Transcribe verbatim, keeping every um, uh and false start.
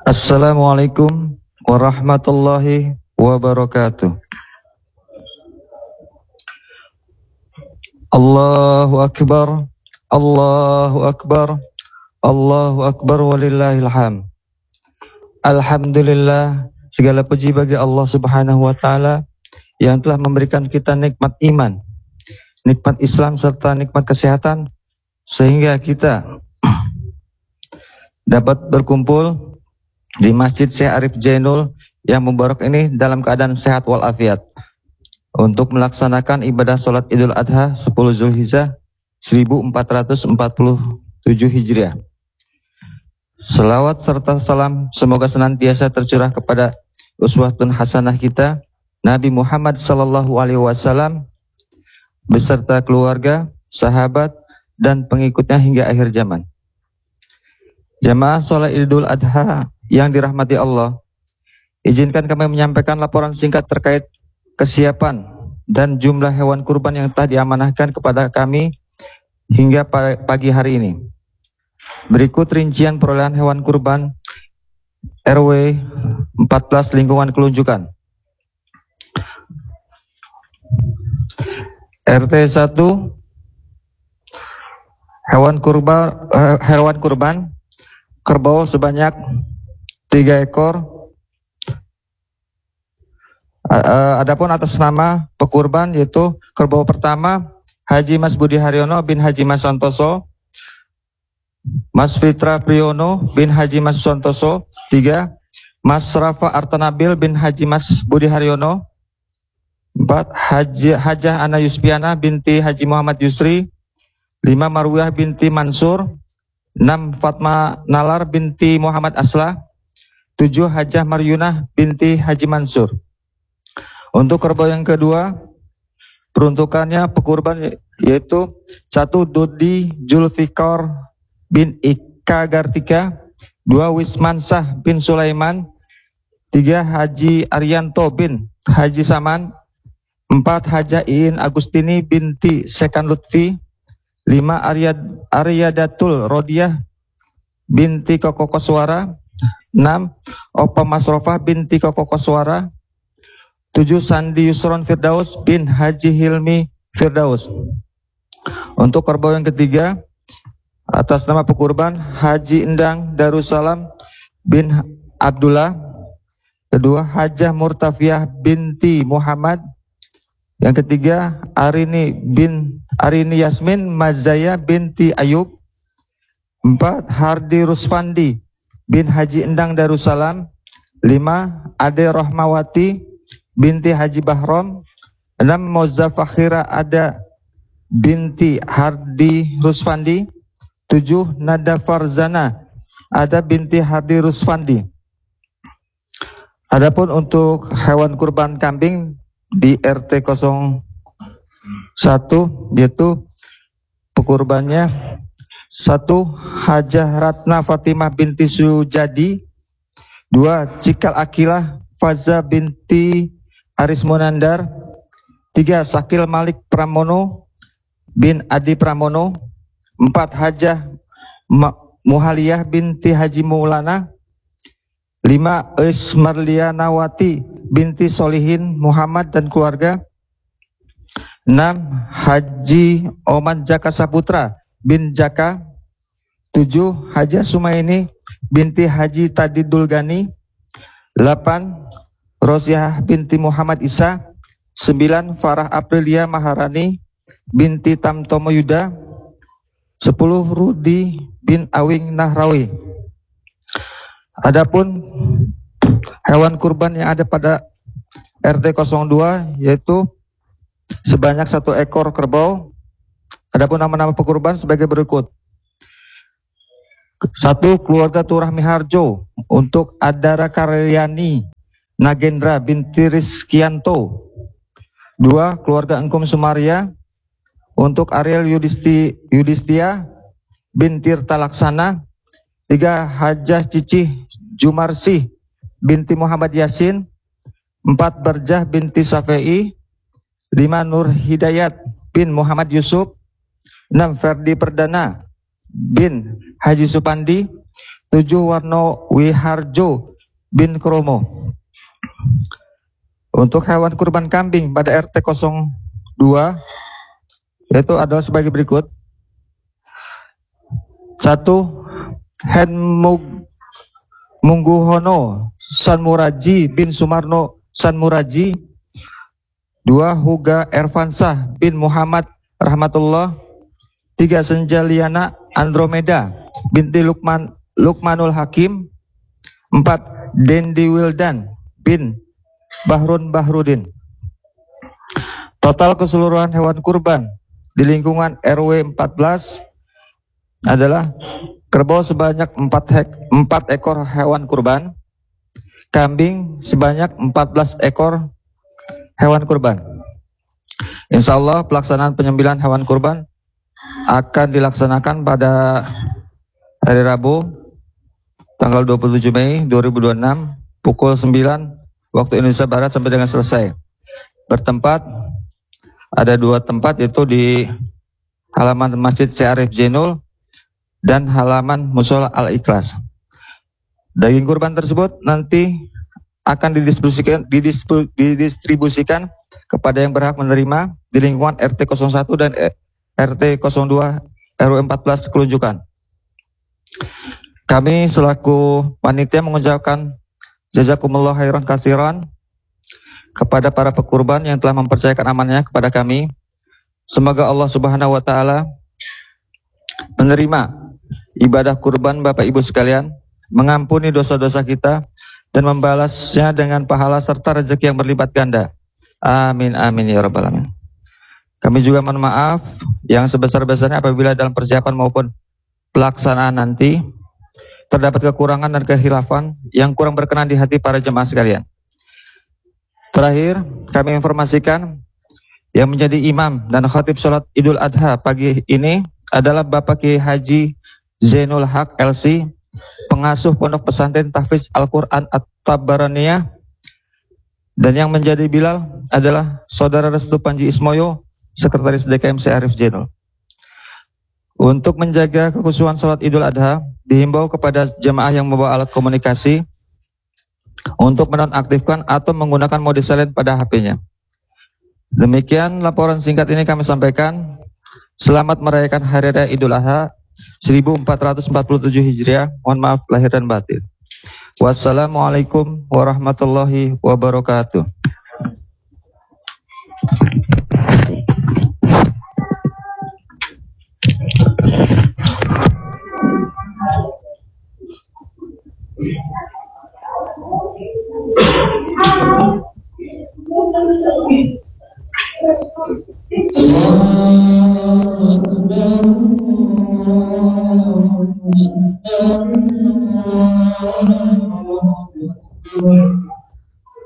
Assalamualaikum warahmatullahi wabarakatuh. Allahu Akbar, Allahu Akbar, Allahu Akbar walillahil hamd. Alhamdulillah, segala puji bagi Allah Subhanahu wa taala yang telah memberikan kita nikmat iman, nikmat Islam serta nikmat kesehatan sehingga kita dapat berkumpul di Masjid Syekh Arif Jainul yang mubarak ini dalam keadaan sehat walafiat untuk melaksanakan ibadah sholat Idul Adha sepuluh Zulhijjah seribu empat ratus empat puluh tujuh Hijriah. Selawat serta salam semoga senantiasa tercurah kepada uswatun hasanah kita Nabi Muhammad sallallahu alaihi wasallam beserta keluarga, sahabat dan pengikutnya hingga akhir zaman. Jamaah sholat Idul Adha yang dirahmati Allah, izinkan kami menyampaikan laporan singkat terkait kesiapan dan jumlah hewan kurban yang telah diamanahkan kepada kami hingga pagi hari ini. Berikut rincian perolehan hewan kurban R W empat belas lingkungan kelunjukan. R T satu hewan kurban hewan kurban kerbau sebanyak tiga ekor. Adapun atas nama pekurban yaitu kerbau pertama Haji Mas Budi Haryono bin Haji Mas Santoso, Mas Fitra Priyono bin Haji Mas Santoso. Tiga, Mas Rafa Artanabil bin Haji Mas Budi Haryono. Empat, Haji Hajah Ana Yuspiana binti Haji Muhammad Yusri. Lima, Marwiyah binti Mansur. Enam, Fatma Nalar binti Muhammad Aslah. Tujuh, Hajah Maryunah binti Haji Mansur. Untuk kerbau yang kedua, peruntukannya pekurban yaitu satu, Dodi Julfikar bin Ika Gartika. Dua, Wismansah bin Sulaiman. Tiga, Haji Arianto bin Haji Saman. Empat, Hajah Iin Agustini binti Sekan Lutfi. Lima, Aryad, Aryadatul Rodiah binti Koko Koswara. Enam, Opa Masrofah binti Koko Koswara. Tujuh, Sandi Yusron Firdaus bin Haji Hilmi Firdaus. Untuk kerbau yang ketiga, atas nama pekurban Haji Endang Darussalam bin Abdullah. Kedua, Hajah Murtafiah binti Muhammad. Yang ketiga, Arini bin Arini Yasmin Mazaya binti Ayub. Empat, Hardi Rusfandi bin Haji Endang Darussalam. Lima, Ade Rohmawati binti Haji Bahrom. Enam, Mozafakhira Ada binti Hardi Rusfandi. Tujuh, Nada Farzana Ada binti Hardi Rusfandi. Adapun untuk hewan kurban kambing di R T nol satu yaitu pekurbannya satu, Hajah Ratna Fatimah binti Sujadi. Dua, Cikal Akilah Faza binti Aris Munandar. Tiga, Sakil Malik Pramono bin Adi Pramono. Empat, Hajah Muhaliyah binti Haji Maulana. Lima, Ismarlianawati binti Solihin Muhammad dan keluarga. Enam, Haji Oman Jaka Saputra bin Jaka. Tujuh, Hajah Sumaini binti Haji Tadidul Gani. Delapan, Rosyah binti Muhammad Isa. Sembilan, Farah Aprilia Maharani binti Tamtomo Yuda. Sepuluh, Rudi bin Awing Nahrawi. Adapun hewan kurban yang ada pada R T nol dua yaitu sebanyak satu ekor kerbau. Adapun nama-nama pekurban sebagai berikut. Satu, keluarga Turahmi Harjo untuk Adara Karyani Nagendra binti Rizkianto. Dua, keluarga Engkum Sumaria untuk Ariel Yudisti, Yudistia bin Tirta Laksana. Tiga, Hajah Cici Jumarsi binti Muhammad Yasin. Empat, Barjah binti Safei. Lima, Nur Hidayat bin Muhammad Yusuf. Enam, Ferdi Perdana bin Haji Supandi. tujuh Warno Wiharjo bin Kromo. Untuk hewan kurban kambing pada R T nol dua yaitu adalah sebagai berikut. Satu, Henmug Mungguhono Sanmuraji bin Sumarno Sanmuraji. Dua, Huga Ervansah bin Muhammad Rahmatullah. Tiga, Senjaliana Andromeda binti Lukman Lukmanul Hakim. Empat, Dendi Wildan bin Bahrun Bahrudin. Total keseluruhan hewan kurban di lingkungan R W empat belas adalah kerbau sebanyak empat, hek, empat ekor hewan kurban, kambing sebanyak empat belas ekor hewan kurban. Insya Allah pelaksanaan penyembelihan hewan kurban akan dilaksanakan pada hari Rabu tanggal dua puluh tujuh Mei dua ribu dua puluh enam pukul sembilan waktu Indonesia Barat sampai dengan selesai. Bertempat ada dua tempat, yaitu di halaman Masjid Syarif Jenul dan halaman Musola Al-Ikhlas. Daging kurban tersebut nanti akan didistribusikan, didistribusikan kepada yang berhak menerima di lingkungan R T nol satu dan R T nol dua R W empat belas Kelunjukan. Kami selaku panitia mengucapkan jazakumullah khairan katsiran kepada para pekurban yang telah mempercayakan amanahnya kepada kami. Semoga Allah Subhanahu wa taala menerima ibadah kurban Bapak Ibu sekalian, mengampuni dosa-dosa kita dan membalasnya dengan pahala serta rezeki yang berlipat ganda. Amin amin ya rabbal alamin. Kami juga mohon maaf yang sebesar-besarnya apabila dalam persiapan maupun pelaksanaan nanti terdapat kekurangan dan kehilafan yang kurang berkenan di hati para jemaah sekalian. Terakhir, kami informasikan yang menjadi imam dan khatib sholat Idul Adha pagi ini adalah Bapak Kiai Haji Zainul Haq L C, pengasuh Pondok Pesantren Tahfiz Al-Quran At-Tabaraniyah, dan yang menjadi bilal adalah Saudara Restu Panji Ismoyo, Sekretaris D K M Syarif Jenul. Untuk menjaga kekhusyuan sholat Idul Adha, dihimbau kepada jemaah yang membawa alat komunikasi untuk menonaktifkan atau menggunakan mode silent pada H P-nya. Demikian laporan singkat ini kami sampaikan. Selamat merayakan Hari Raya Idul Adha seribu empat ratus empat puluh tujuh Hijriah. Mohon maaf lahir dan batin. Wassalamualaikum warahmatullahi wabarakatuh. Thank you.